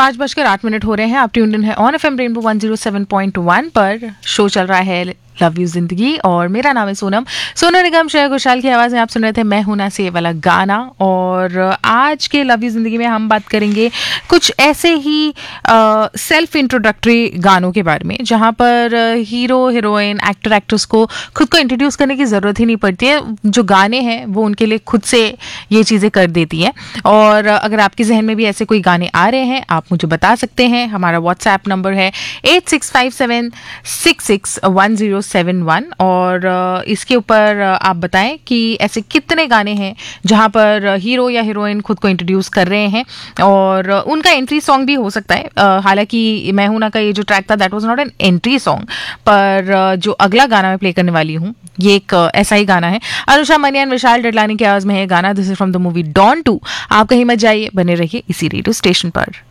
5:08 हो रहे हैं। आप ट्यून्ड इन है ऑन एफएम रेनबो 107.1 पर। शो चल रहा है लव यू जिंदगी और मेरा नाम है सोनम। सोनू निगम, श्रेया घोषाल की आवाज़ में आप सुन रहे थे मैं हूं ना से ये वाला गाना। और आज के लव यू जिंदगी में हम बात करेंगे कुछ ऐसे ही सेल्फ इंट्रोडक्टरी गानों के बारे में जहां पर हीरो हीरोइन एक्टर एक्ट्रेस को खुद को इंट्रोड्यूस करने की ज़रूरत ही नहीं पड़ती है। जो गाने हैं वो उनके लिए खुद से ये चीज़ें कर देती हैं। और अगर आपके जहन में भी ऐसे कोई गाने आ रहे हैं आप मुझे बता सकते हैं। हमारा व्हाट्सएप नंबर है 8657661071 और इसके ऊपर आप बताएं कि ऐसे कितने गाने हैं जहां पर हीरो या हीरोइन खुद को इंट्रोड्यूस कर रहे हैं और उनका एंट्री सॉन्ग भी हो सकता है। हालांकि मैं हूं ना का ये जो ट्रैक था that was not an entry song, पर जो अगला गाना मैं प्ले करने वाली हूं ये एक ऐसा ही गाना है। अनुषा मनियान, विशाल डडलानी की आवाज में है गाना। This is from the movie don 2। आप कहीं मत जाइए, बने रहिए इसी रेडियो स्टेशन पर।